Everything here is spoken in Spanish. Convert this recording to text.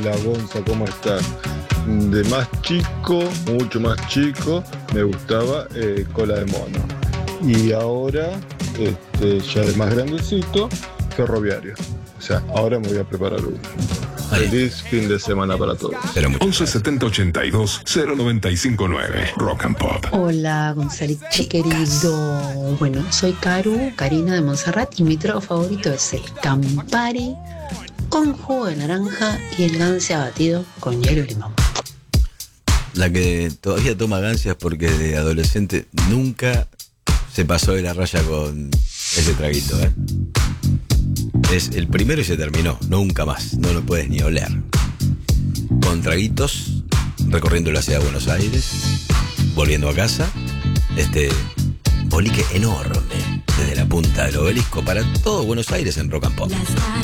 Hola Gonza, ¿cómo estás? De más chico, mucho más chico, me gustaba Cola de Mono. Y ahora, ya de más grandecito, Ferroviario. O sea, ahora me voy a preparar uno. Feliz fin de semana para todos. 11 70 82 0959 Rock and Pop. Hola Gonzalito querido. Bueno, soy Karina de Montserrat, y mi trago favorito es el Campari con jugo de naranja y el Gancia batido con hielo y limón. La que todavía toma Gancia es porque de adolescente nunca se pasó de la raya con ese traguito, ¿eh? Es el primero y se terminó, nunca más, no lo puedes ni oler. Con traguitos, recorriendo la ciudad de Buenos Aires, volviendo a casa, boliche enorme, desde la punta del obelisco para todo Buenos Aires en Rock and Pop.